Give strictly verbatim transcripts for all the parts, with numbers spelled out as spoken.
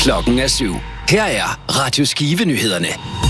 Klokken er syv. Her er Radio Skive-nyhederne.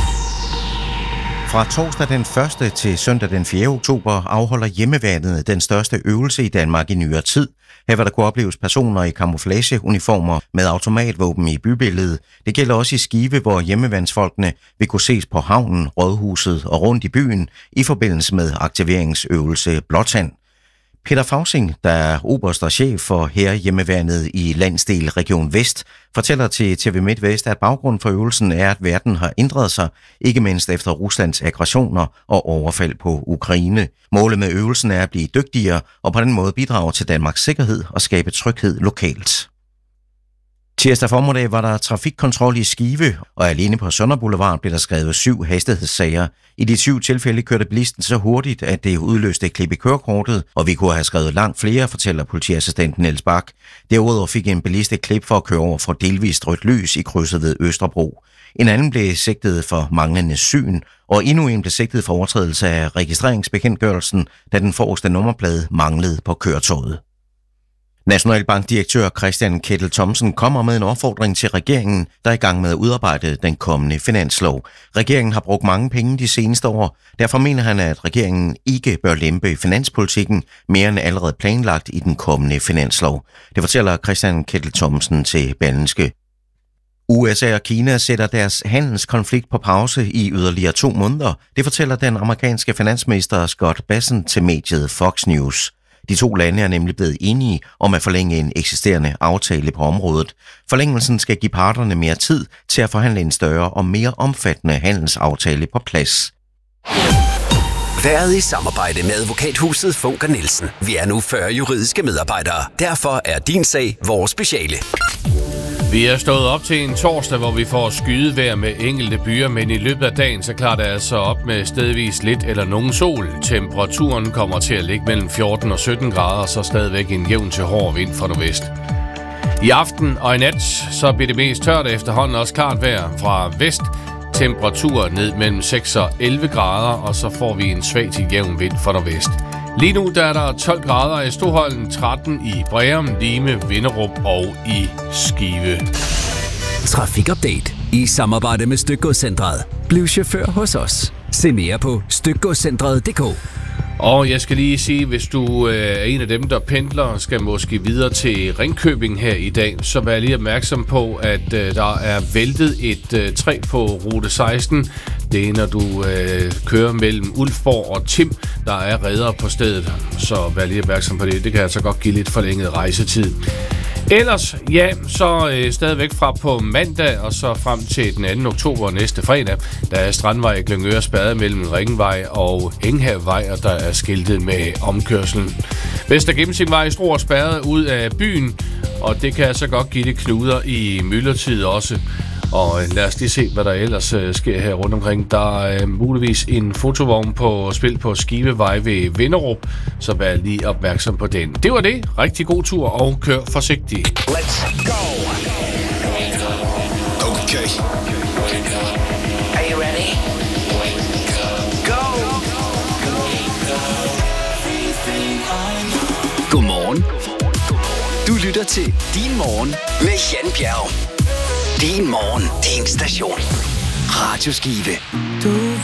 Fra torsdag den første til søndag den fjerde oktober afholder Hjemmeværnet den største øvelse i Danmark i nyere tid. Her vil der kunne opleves personer i camouflageuniformer med automatvåben i bybilledet. Det gælder også i Skive, hvor hjemmeværnsfolkene vil kunne ses på havnen, rådhuset og rundt i byen i forbindelse med aktiveringsøvelse Blåtand. Peter Fausing, der er oberst og chef for Hærhjemmeværnet i landsdel Region Vest, fortæller til T V MidtVest, at baggrunden for øvelsen er, at verden har ændret sig, ikke mindst efter Ruslands aggressioner og overfald på Ukraine. Målet med øvelsen er at blive dygtigere og på den måde bidrage til Danmarks sikkerhed og skabe tryghed lokalt. Tirsdag formiddag var der trafikkontrol i Skive, og alene på Sønder Boulevard blev der skrevet syv hastighedssager. I de syv tilfælde kørte bilisten så hurtigt, at det udløste et klip i kørekortet, og vi kunne have skrevet langt flere, fortæller politiassistenten Niels Bak. Derudover fik en bilist et klip for at køre over for delvist rødt lys i krydset ved Østerbro. En anden blev sigtet for manglende syn, og endnu en blev sigtet for overtrædelse af registreringsbekendtgørelsen, da den forreste nummerplade manglede på køretøjet. Nationalbankdirektør Christian Kettel Thomsen kommer med en opfordring til regeringen, der er i gang med at udarbejde den kommende finanslov. Regeringen har brugt mange penge de seneste år. Derfor mener han, at regeringen ikke bør lempe finanspolitikken mere end allerede planlagt i den kommende finanslov. Det fortæller Christian Kettel Thomsen til Berlingske. U S A og Kina sætter deres handelskonflikt på pause i yderligere to måneder. Det fortæller den amerikanske finansminister Scott Bessent til mediet Fox News. De to lande er nemlig blevet enige om at forlænge en eksisterende aftale på området. Forlængelsen skal give parterne mere tid til at forhandle en større og mere omfattende handelsaftale på plads. Været i samarbejde med advokathuset Funker Nielsen. Vi er nu fyrre juridiske medarbejdere. Derfor er din sag vores speciale. Vi er stået op til en torsdag, hvor vi får skydevejr med enkelte byer, men i løbet af dagen så klarer det altså op med stedvis lidt eller nogen sol. Temperaturen kommer til at ligge mellem fjorten og sytten grader, så stadigvæk en jævn til hård vind fra nordvest. I aften og i nat så bliver det mest tørt efterhånden også klart vejr fra vest. Temperatur ned mellem seks og elleve grader, og så får vi en svag til jævn vind fra nordvest. Lige nu der er der tolv grader i Stoholm, tretten i Breum, Lime, Vinderup og i Skive. Trafikupdate i samarbejde med Stykgodscentret. Bliv chauffør hos os. Se mere på stykgodscentret punktum d k. Og jeg skal lige sige, hvis du øh, er en af dem, der pendler, skal måske videre til Ringkøbing her i dag, så vær lige opmærksom på, at øh, der er væltet et øh, træ på rute seksten. Det er, når du øh, kører mellem Ulfborg og Tim, der er redder på stedet, så vær lige opmærksom på det. Det kan altså godt give lidt forlænget rejsetid. Ellers, ja, så øh, stadigvæk fra på mandag og så frem til den anden oktober næste fredag, der er Strandvej i Glyngøre spærret mellem Ringvej og Enghavevej, og der er skiltet med omkørselen. Vester Gennemsingvej i Struer spærret ud af byen, og det kan altså godt give det knuder i myldretid også. Og lad os lige se, hvad der ellers uh, sker her rundt omkring. Der er uh, muligvis en fotovogn på spil på Skivevej ved Vinderup, så vær lige opmærksom på den. Det var det. Rigtig god tur og kør forsigtigt. Let's go! Okay. Are you ready? Go! Godmorgen. Du lytter til Din Morgen med Jan Bjerg. Din morgen, din station. Radio Skive. Du